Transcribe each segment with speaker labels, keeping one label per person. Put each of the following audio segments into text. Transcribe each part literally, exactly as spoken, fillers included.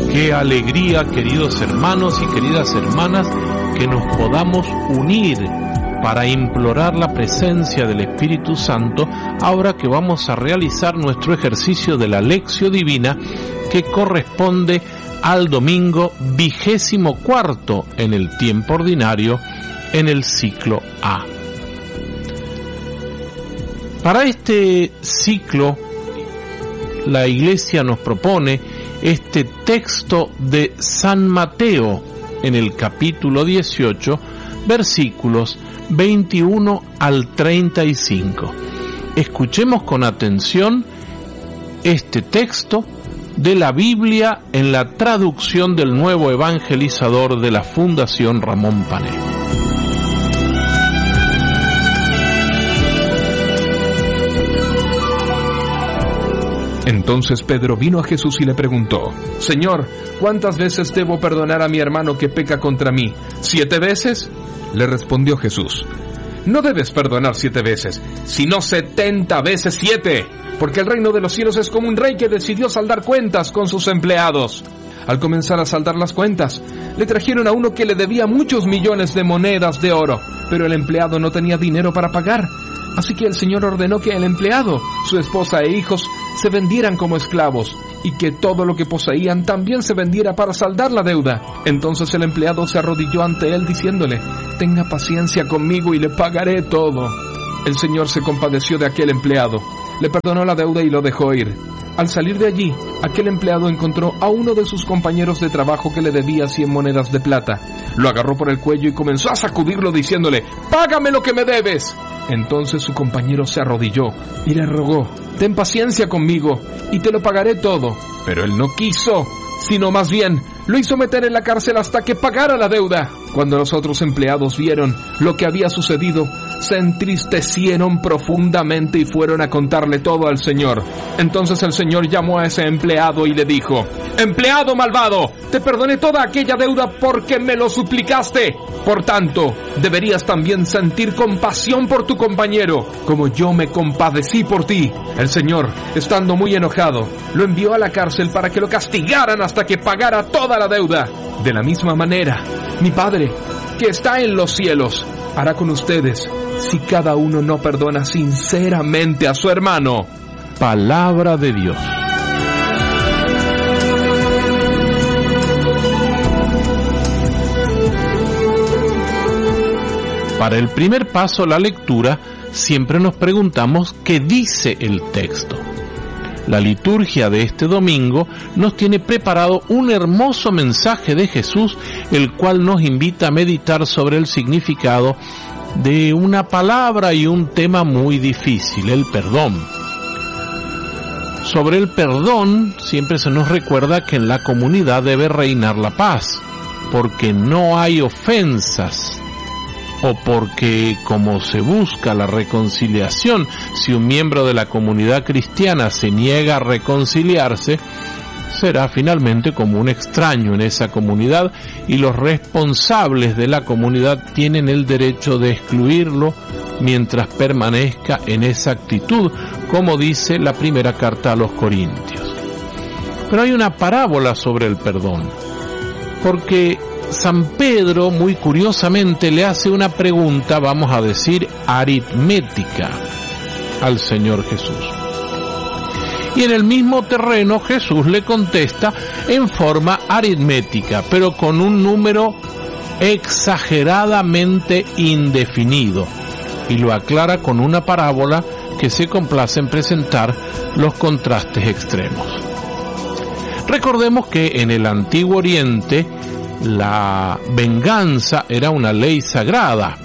Speaker 1: Qué alegría, queridos hermanos y queridas hermanas, que nos podamos unir para implorar la presencia del Espíritu Santo ahora que vamos a realizar nuestro ejercicio de la Lectio Divina, que corresponde al domingo vigésimo cuarto en el tiempo ordinario en el ciclo A. Para este ciclo, la Iglesia nos propone este texto de San Mateo en el capítulo dieciocho, versículos veintiuno al treinta y cinco. Escuchemos con atención este texto de la Biblia en la traducción del Nuevo Evangelizador de la Fundación Ramón Pané.
Speaker 2: Entonces Pedro vino a Jesús y le preguntó: Señor, ¿cuántas veces debo perdonar a mi hermano que peca contra mí? ¿Siete veces? Le respondió Jesús: No debes perdonar siete veces, sino setenta veces siete, porque el reino de los cielos es como un rey que decidió saldar cuentas con sus empleados. Al comenzar a saldar las cuentas, le trajeron a uno que le debía muchos millones de monedas de oro, pero el empleado no tenía dinero para pagar. Así que el Señor ordenó que el empleado, su esposa e hijos se vendieran como esclavos, y que todo lo que poseían también se vendiera para saldar la deuda. Entonces el empleado se arrodilló ante él diciéndole: Tenga paciencia conmigo y le pagaré todo. El Señor se compadeció de aquel empleado, le perdonó la deuda y lo dejó ir. Al salir de allí, aquel empleado encontró a uno de sus compañeros de trabajo que le debía cien monedas de plata. Lo agarró por el cuello y comenzó a sacudirlo diciéndole: ¡Págame lo que me debes! Entonces su compañero se arrodilló y le rogó: Ten paciencia conmigo y te lo pagaré todo. Pero él no quiso, sino más bien lo hizo meter en la cárcel hasta que pagara la deuda. Cuando los otros empleados vieron lo que había sucedido, se entristecieron profundamente y fueron a contarle todo al Señor. Entonces el Señor llamó a ese empleado y le dijo: Empleado malvado, te perdoné toda aquella deuda porque me lo suplicaste. Por tanto, deberías también sentir compasión por tu compañero, como yo me compadecí por ti. El Señor, estando muy enojado, lo envió a la cárcel para que lo castigaran hasta que pagara toda la deuda. De la misma manera, mi Padre, que está en los cielos, hará con ustedes si cada uno no perdona sinceramente a su hermano.
Speaker 1: Palabra de Dios. Para el primer paso, la lectura, siempre nos preguntamos qué dice el texto. La liturgia de este domingo nos tiene preparado un hermoso mensaje de Jesús, el cual nos invita a meditar sobre el significado de una palabra y un tema muy difícil, el perdón. Sobre el perdón, siempre se nos recuerda que en la comunidad debe reinar la paz, porque no hay ofensas, o porque, como se busca la reconciliación, si un miembro de la comunidad cristiana se niega a reconciliarse, será finalmente como un extraño en esa comunidad, y los responsables de la comunidad tienen el derecho de excluirlo mientras permanezca en esa actitud, como dice la primera carta a los Corintios. Pero hay una parábola sobre el perdón, porque San Pedro, muy curiosamente, le hace una pregunta, vamos a decir, aritmética al Señor Jesús. Y en el mismo terreno Jesús le contesta en forma aritmética, pero con un número exageradamente indefinido, y lo aclara con una parábola que se complace en presentar los contrastes extremos. Recordemos que en el Antiguo Oriente la venganza era una ley sagrada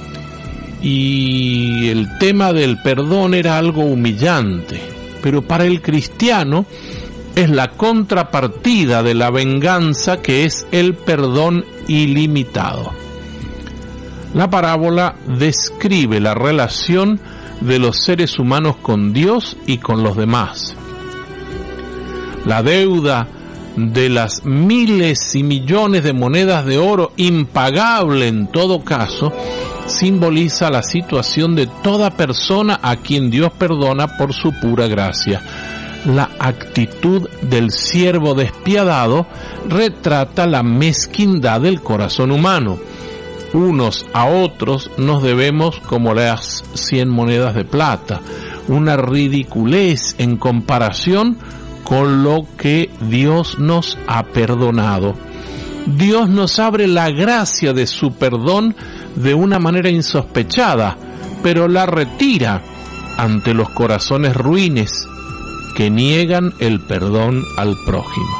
Speaker 1: y el tema del perdón era algo humillante, pero para el cristiano es la contrapartida de la venganza, que es el perdón ilimitado. La parábola describe la relación de los seres humanos con Dios y con los demás. La deuda de las miles y millones de monedas de oro, impagable en todo caso, simboliza la situación de toda persona a quien Dios perdona por su pura gracia. La actitud del siervo despiadado retrata la mezquindad del corazón humano. Unos a otros nos debemos como las cien monedas de plata, una ridiculez en comparación con lo que Dios nos ha perdonado. Dios nos abre la gracia de su perdón de una manera insospechada, pero la retira ante los corazones ruines que niegan el perdón al prójimo.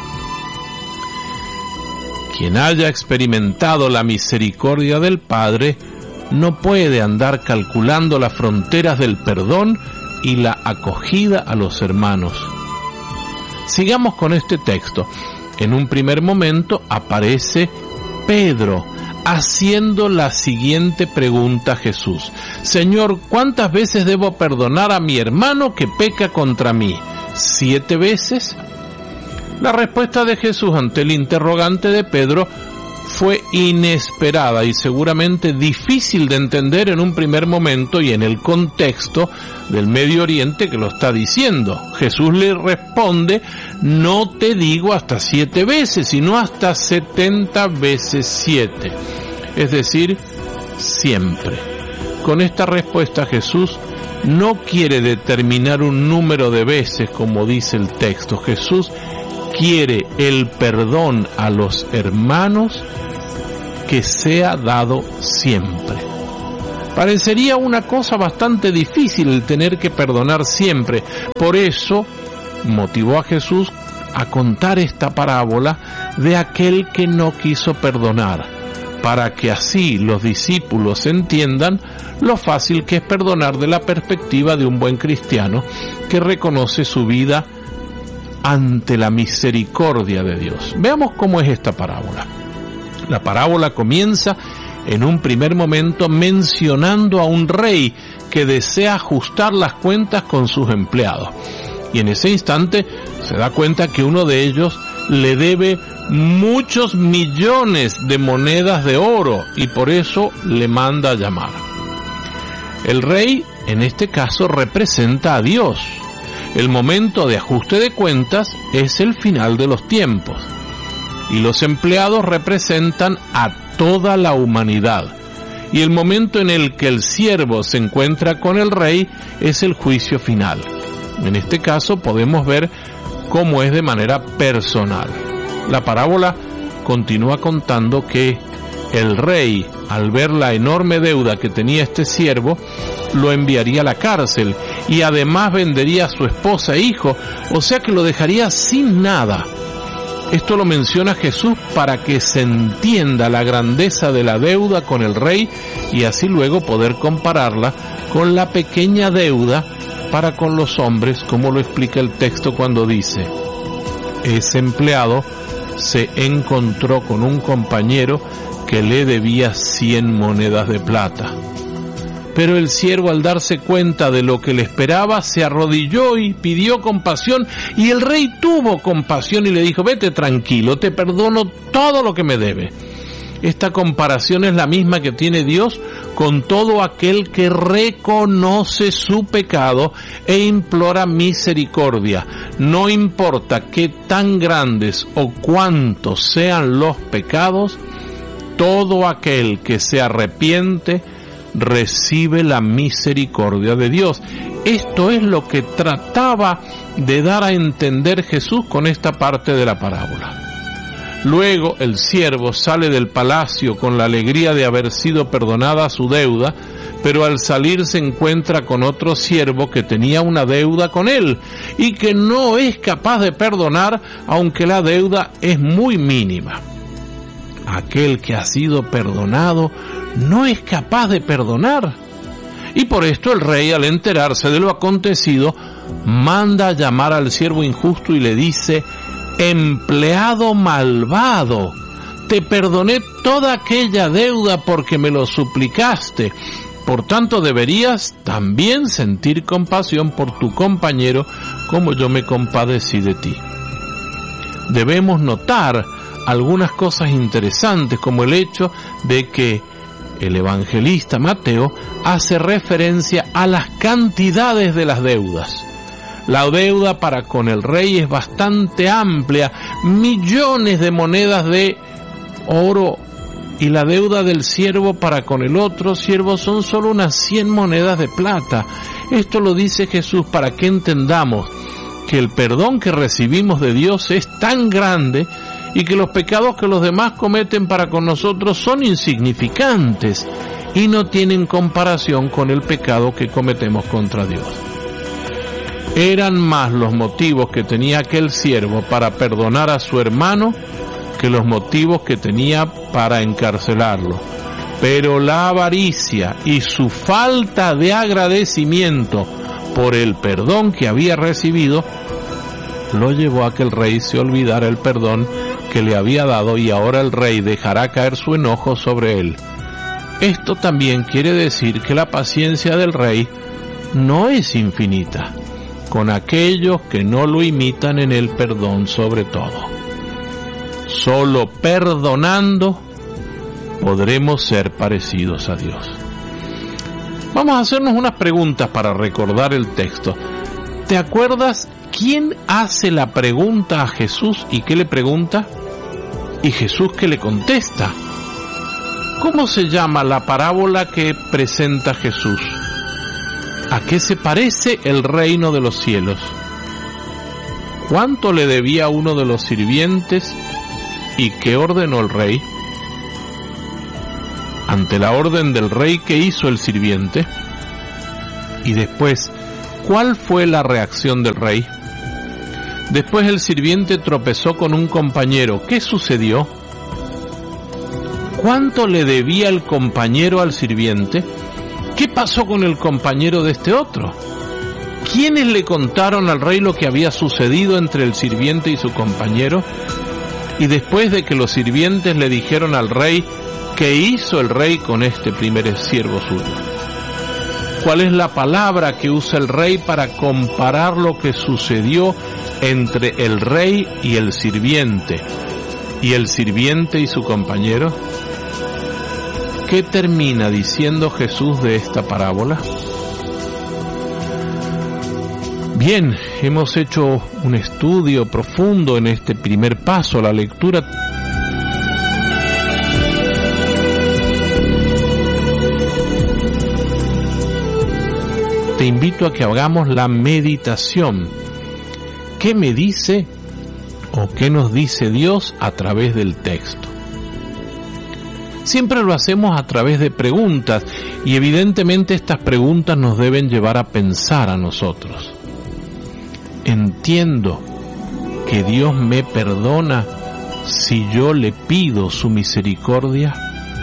Speaker 1: Quien haya experimentado la misericordia del Padre no puede andar calculando las fronteras del perdón y la acogida a los hermanos. Sigamos con este texto. En un primer momento aparece Pedro haciendo la siguiente pregunta a Jesús: Señor, ¿cuántas veces debo perdonar a mi hermano que peca contra mí? ¿Siete veces? La respuesta de Jesús ante el interrogante de Pedro fue inesperada y seguramente difícil de entender en un primer momento y en el contexto del Medio Oriente que lo está diciendo. Jesús le responde: no te digo hasta siete veces, sino hasta setenta veces siete. Es decir, siempre. Con esta respuesta Jesús no quiere determinar un número de veces como dice el texto. Jesús quiere el perdón a los hermanos que sea dado siempre. Parecería una cosa bastante difícil el tener que perdonar siempre. Por eso motivó a Jesús a contar esta parábola de aquel que no quiso perdonar, para que así los discípulos entiendan lo fácil que es perdonar de la perspectiva de un buen cristiano que reconoce su vida ante la misericordia de Dios. Veamos cómo es esta parábola. La parábola comienza en un primer momento mencionando a un rey que desea ajustar las cuentas con sus empleados. Y en ese instante se da cuenta que uno de ellos le debe muchos millones de monedas de oro y por eso le manda a llamar. El rey, en este caso, representa a Dios. El momento de ajuste de cuentas es el final de los tiempos. Y los empleados representan a toda la humanidad. Y el momento en el que el siervo se encuentra con el rey es el juicio final. En este caso podemos ver cómo es de manera personal. La parábola continúa contando que el rey, al ver la enorme deuda que tenía este siervo, lo enviaría a la cárcel y además vendería a su esposa e hijo, o sea que lo dejaría sin nada. Esto lo menciona Jesús para que se entienda la grandeza de la deuda con el rey y así luego poder compararla con la pequeña deuda para con los hombres, como lo explica el texto cuando dice: ese empleado se encontró con un compañero que le debía cien monedas de plata. Pero el siervo, al darse cuenta de lo que le esperaba, se arrodilló y pidió compasión, y el rey tuvo compasión y le dijo: vete tranquilo, te perdono todo lo que me debe. Esta comparación es la misma que tiene Dios con todo aquel que reconoce su pecado e implora misericordia. No importa qué tan grandes o cuántos sean los pecados, todo aquel que se arrepiente recibe la misericordia de Dios. Esto es lo que trataba de dar a entender Jesús con esta parte de la parábola. Luego el siervo sale del palacio con la alegría de haber sido perdonada su deuda, pero al salir se encuentra con otro siervo que tenía una deuda con él y que no es capaz de perdonar, aunque la deuda es muy mínima. Aquel que ha sido perdonado no es capaz de perdonar. Y por esto el rey, al enterarse de lo acontecido, manda a llamar al siervo injusto y le dice: empleado malvado, te perdoné toda aquella deuda porque me lo suplicaste. Por tanto, deberías también sentir compasión por tu compañero como yo me compadecí de ti. Debemos notar algunas cosas interesantes, como el hecho de que el evangelista Mateo hace referencia a las cantidades de las deudas. La deuda para con el rey es bastante amplia, millones de monedas de oro, y la deuda del siervo para con el otro siervo son solo unas cien monedas de plata. Esto lo dice Jesús para que entendamos que el perdón que recibimos de Dios es tan grande y que los pecados que los demás cometen para con nosotros son insignificantes y no tienen comparación con el pecado que cometemos contra Dios. Eran más los motivos que tenía aquel siervo para perdonar a su hermano que los motivos que tenía para encarcelarlo. Pero la avaricia y su falta de agradecimiento por el perdón que había recibido lo llevó a que el rey se olvidara el perdón que le había dado, y ahora el rey dejará caer su enojo sobre él. Esto también quiere decir que la paciencia del rey no es infinita con aquellos que no lo imitan en el perdón sobre todo. Solo perdonando podremos ser parecidos a Dios. Vamos a hacernos unas preguntas para recordar el texto. ¿Te acuerdas quién hace la pregunta a Jesús y qué le pregunta? ¿Y Jesús qué le contesta? ¿Cómo se llama la parábola que presenta Jesús? ¿A qué se parece el reino de los cielos? ¿Cuánto le debía uno de los sirvientes y qué ordenó el rey? Ante la orden del rey, ¿qué hizo el sirviente? Y después, ¿cuál fue la reacción del rey? Después el sirviente tropezó con un compañero. ¿Qué sucedió? ¿Cuánto le debía el compañero al sirviente? ¿Qué pasó con el compañero de este otro? ¿Quiénes le contaron al rey lo que había sucedido entre el sirviente y su compañero? Y después de que los sirvientes le dijeron al rey, ¿qué hizo el rey con este primer siervo suyo? ¿Cuál es la palabra que usa el rey para comparar lo que sucedió entre el rey y el sirviente, y el sirviente y su compañero? ¿Qué termina diciendo Jesús de esta parábola? Bien, hemos hecho un estudio profundo en este primer paso, la lectura. Te invito a que hagamos la meditación. ¿Qué me dice o qué nos dice Dios a través del texto? Siempre lo hacemos a través de preguntas, y evidentemente estas preguntas nos deben llevar a pensar a nosotros. ¿Entiendo que Dios me perdona si yo le pido su misericordia?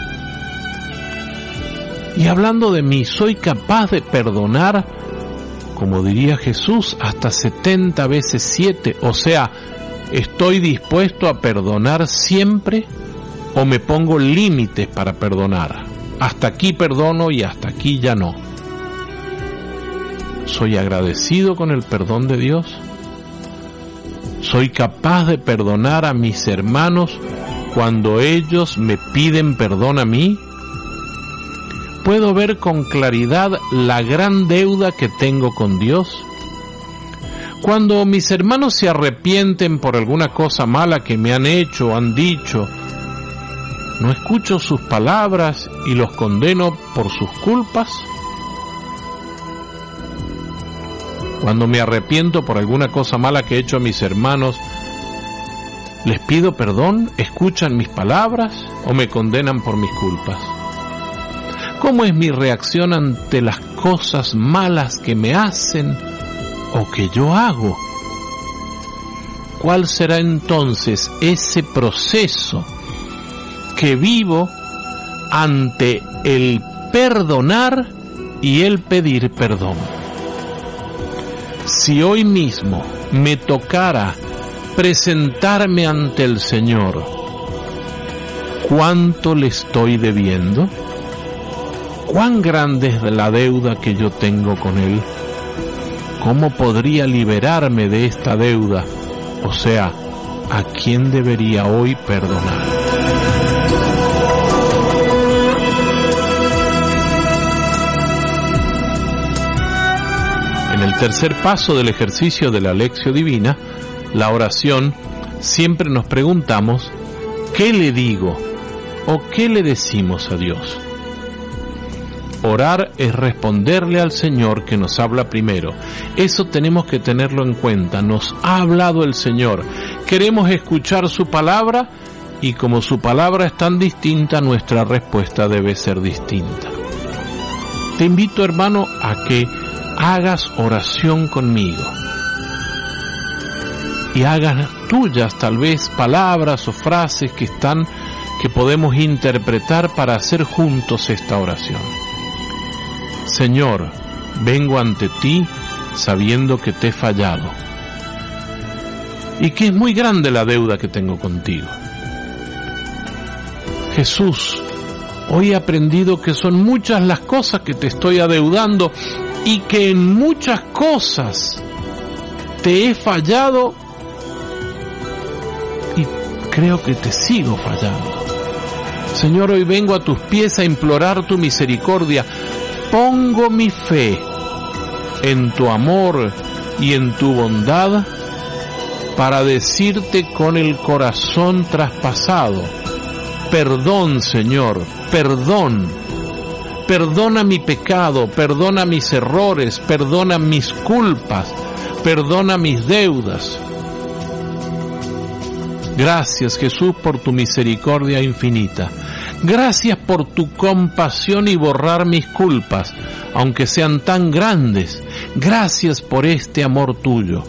Speaker 1: Y hablando de mí, ¿soy capaz de perdonar, como diría Jesús, hasta setenta veces siete? O sea, ¿estoy dispuesto a perdonar siempre o me pongo límites para perdonar? Hasta aquí perdono y hasta aquí ya no. ¿Soy agradecido con el perdón de Dios? ¿Soy capaz de perdonar a mis hermanos cuando ellos me piden perdón a mí? ¿Puedo ver con claridad la gran deuda que tengo con Dios? Cuando mis hermanos se arrepienten por alguna cosa mala que me han hecho o han dicho, ¿no escucho sus palabras y los condeno por sus culpas? Cuando me arrepiento por alguna cosa mala que he hecho a mis hermanos, ¿les pido perdón? ¿Escuchan mis palabras o me condenan por mis culpas? ¿Cómo es mi reacción ante las cosas malas que me hacen o que yo hago? ¿Cuál será entonces ese proceso que vivo ante el perdonar y el pedir perdón? Si hoy mismo me tocara presentarme ante el Señor, ¿cuánto le estoy debiendo? ¿Cuán grande es la deuda que yo tengo con Él? ¿Cómo podría liberarme de esta deuda? O sea, ¿a quién debería hoy perdonar? En el tercer paso del ejercicio de la Lectio Divina, la oración, siempre nos preguntamos, ¿qué le digo o qué le decimos a Dios? Orar es responderle al Señor que nos habla primero. Eso tenemos que tenerlo en cuenta. Nos ha hablado el Señor. Queremos escuchar su palabra y como su palabra es tan distinta, nuestra respuesta debe ser distinta. Te invito, hermano, a que hagas oración conmigo y hagas tuyas tal vez palabras o frases que están, que podemos interpretar para hacer juntos esta oración. Señor, vengo ante ti sabiendo que te he fallado y que es muy grande la deuda que tengo contigo. Jesús, hoy he aprendido que son muchas las cosas que te estoy adeudando y que en muchas cosas te he fallado y creo que te sigo fallando. Señor, hoy vengo a tus pies a implorar tu misericordia. Pongo mi fe en tu amor y en tu bondad para decirte con el corazón traspasado, perdón, Señor, perdón, perdona mi pecado, perdona mis errores, perdona mis culpas, perdona mis deudas. Gracias, Jesús, por tu misericordia infinita. Gracias por tu compasión y borrar mis culpas, aunque sean tan grandes. Gracias por este amor tuyo.